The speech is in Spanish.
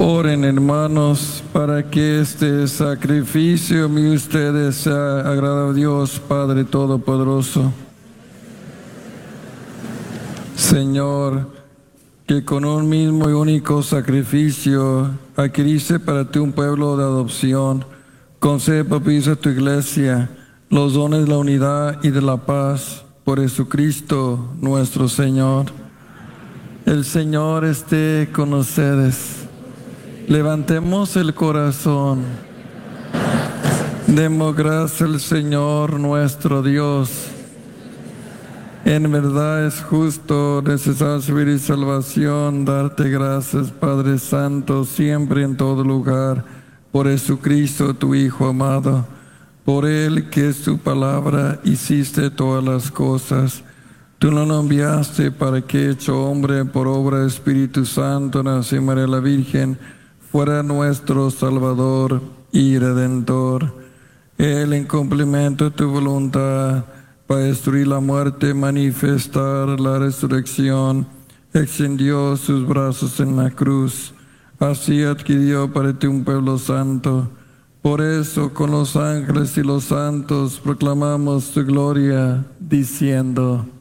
Oren, hermanos, para que este sacrificio de ustedes sea agradable a Dios Padre Todopoderoso. Señor, que con un mismo y único sacrificio adquiriste para ti un pueblo de adopción, concede propicio a tu iglesia los dones de la unidad y de la paz por Jesucristo nuestro Señor. El Señor esté con ustedes. Levantemos el corazón. Demos gracias al Señor nuestro Dios. En verdad es justo, necesario servir y salvación, darte gracias, Padre Santo, siempre en todo lugar, por Jesucristo, tu Hijo amado. Por Él, que es tu palabra, hiciste todas las cosas. Tú no lo enviaste para que, hecho hombre por obra del Espíritu Santo, nació María la Virgen, fuera nuestro Salvador y Redentor. Él, en cumplimiento de tu voluntad, para destruir la muerte, manifestar la resurrección, extendió sus brazos en la cruz. Así adquirió para ti un pueblo santo. Por eso, con los ángeles y los santos, proclamamos tu gloria, diciendo: